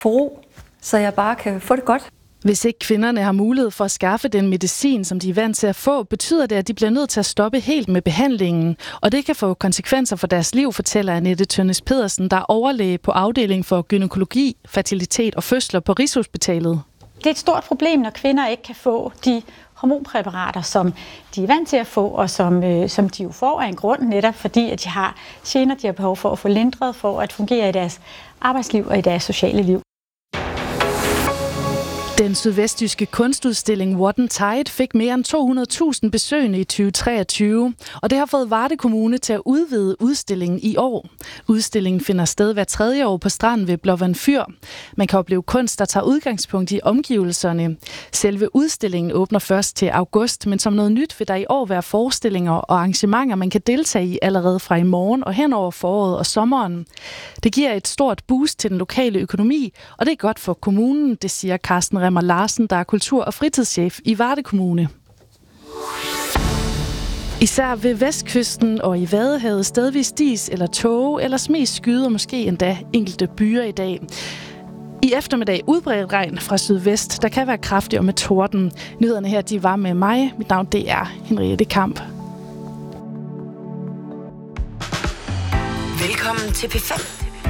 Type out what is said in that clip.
få ro, så jeg bare kan få det godt. Hvis ikke kvinderne har mulighed for at skaffe den medicin, som de er vant til at få, betyder det, at de bliver nødt til at stoppe helt med behandlingen. Og det kan få konsekvenser for deres liv, fortæller Annette Tønnes Pedersen, der er overlæge på afdelingen for gynækologi, fertilitet og fødsler på Rigshospitalet. Det er et stort problem, når kvinder ikke kan få de hormonpræparater, som de er vant til at få, og som de jo får af en grund, netop fordi at de har gener, de har behov for at få lindret, for at fungere i deres arbejdsliv og i deres sociale liv. Den sydvestjyske kunstudstilling What Tide fik mere end 200.000 besøgende i 2023, og det har fået Varde Kommune til at udvide udstillingen i år. Udstillingen finder sted hver 3. år på stranden ved Blåvand Fyr. Man kan opleve kunst, der tager udgangspunkt i omgivelserne. Selve udstillingen åbner først til august, men som noget nyt vil der i år være forestillinger og arrangementer, man kan deltage i allerede fra i morgen og hen over foråret og sommeren. Det giver et stort boost til den lokale økonomi, og det er godt for kommunen, det siger Carsten Remmer Larsen, der er kultur- og fritidschef i Varde Kommune. Især ved vestkysten og i Vadehavet stedvis dis eller tåge, eller mest skyde og måske endda enkelte byer i dag. I eftermiddag udbredt regn fra sydvest, der kan være kraftig og med torden. Nyhederne her, de var med mig. Mit navn, det er Henriette Kamp. Velkommen til P5.